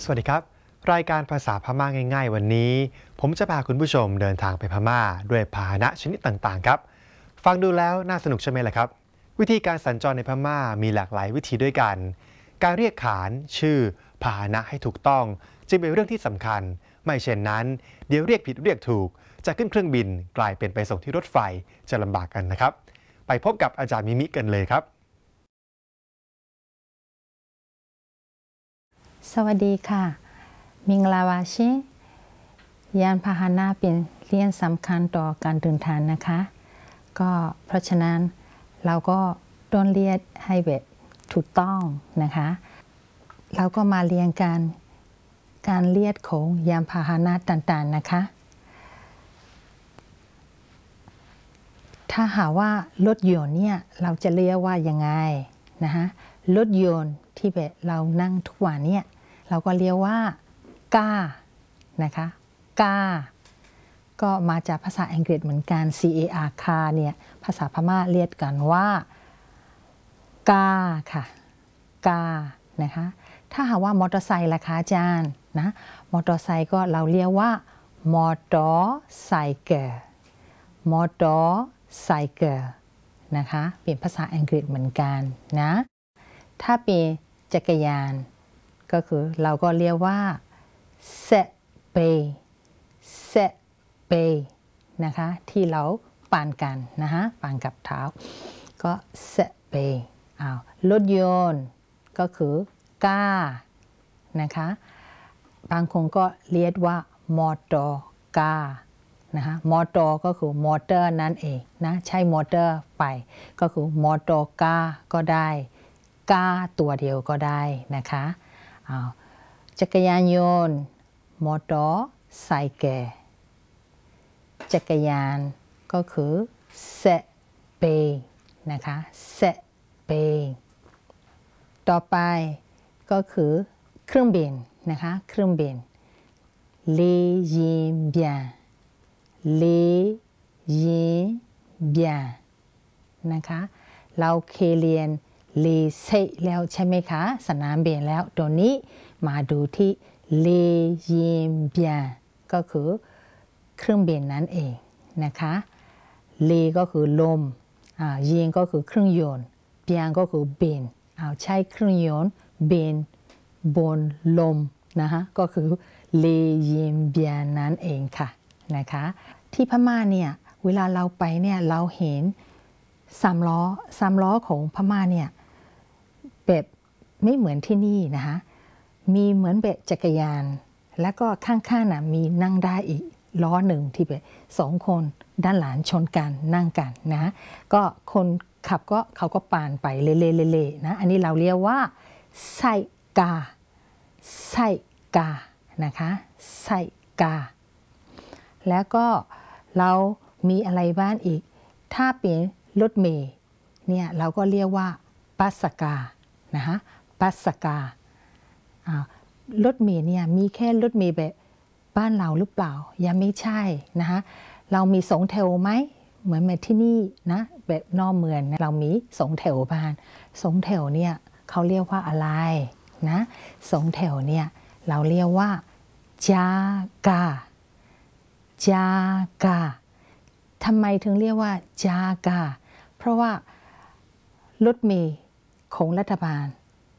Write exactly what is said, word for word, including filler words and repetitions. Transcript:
สวัสดีครับรายการภาษาพม่าง่ายๆวันนี้ผมจะพาคุณผู้ชมเดินทางไปพม่าด้วยพาหนะชนิดต่างๆครับฟังดูแล้วน่าสนุกใช่ไหมล่ะครับวิธีการสัญจรในพม่ามีหลากหลายวิธีด้วยกันการเรียกขานชื่อพาหนะให้ถูกต้องจึงเป็นเรื่องที่สำคัญไม่เช่นนั้นเดี๋ยวเรียกผิดเรียกถูกจะขึ้นเครื่องบินกลายเป็นไปส่งที่รถไฟจะลำบากกันนะครับไปพบกับอาจารย์มิมิกันเลยครับสวัสดีค่ะมิงลาวาชิยานพาหนะเป็นเรื่องสำคัญต่อการเดินทางนะคะก็เพราะฉะนั้นเราก็ต้องเรียกให้แบบถูกต้องนะคะเราก็มาเรียนการการเรียกของยานพาหนะต่างๆนะคะถ้าหาว่ารถยนต์เนี่ยเราจะเรียกว่ายังไงนะคะรถยนต์ที่แบบเรานั่งทุกวันเนี่ยเราก็เรียกว่าก้านะคะก้าก็มาจากภาษาอังกฤษเหมือนกัน C A R คาเนี่ยภาษาพม่าเรียกกันว่ากาค่ะกานะคะถ้าหากว่ามอเตอร์ไซค์ราคาอาจารย์นะมอเตอร์ไซค์ก็เราเรียกว่ามอเตอร์ไซเคิลมอเตอร์ไซเคิลนะคะเป็นภาษาอังกฤษเหมือนกันนะถ้าเป็นจักรยานก็คือเราก็เรียกว่าเซเปเซเปนะคะที่เราปั่นกันนะคะปั่นกับเท้าก็เซเปอ้าวรถยนต์ก็คือก้านะคะบางคนก็เรียกว่ามอเตอร์กานะคะมอเตอร์ก็คือมอเตอร์นั่นเองนะใช้มอเตอร์ไปก็คือมอเตอร์กาก็ได้กาตัวเดียวก็ได้นะคะอ้าวจักรยานยนต์มอเตอร์ไซเคิลจักรยานก็คือเซเปนะคะเซเปต่อไปก็คือเครื่องบินนะคะเครื่องบินเลยินเบียนเลยินเบียนนะคะเราเคยเรียนเลเซแล้วใช่ไหมคะสนามบินแล้วตัวนี้มาดูที่เลยินเบียนก็คือเครื่องบินนั่นเองนะคะเลก็คือลมยินก็คือเครื่องยนต์เบียนก็คือบินเอาใช้เครื่องยนต์บินบนลมนะคะก็คือเลยินเบียนนั่นเองค่ะนะคะที่พม่าเนี่ยเวลาเราไปเนี่ยเราเห็นสามล้อสามล้อของพม่าเนี่ยแบบไม่เหมือนที่นี่นะคะมีเหมือนแบบจักรยานแล้วก็ข้างๆน่ะมีนั่งได้อีกล้อหนึ่งที่แบบสองคนด้านหลังชนกันนั่งกันนะก็คนขับก็เขาก็ปานไปเล่ๆๆนะอันนี้เราเรียกว่าไซกาไซกานะคะไซกาแล้วก็เรามีอะไรบ้างอีกถ้าเป็นรถเมล์เนี่ยเราก็เรียกว่าปัสกานะคะปัสการถเมล์เนี่ยมีแค่รถเมล์แบบบ้านเราหรือเปล่ายังไม่ใช่นะคะเรามีสองแถวไหมเหมือนแบบที่นี่นะแบบนอกเมืองเรามีสองแถวบ้านสองแถวเนี่ยเขาเรียกว่าอะไรนะสองแถวเนี่ยเราเรียกว่าจากาจากาทำไมถึงเรียกว่าจากาเพราะว่ารถเมล์ของรัฐบาล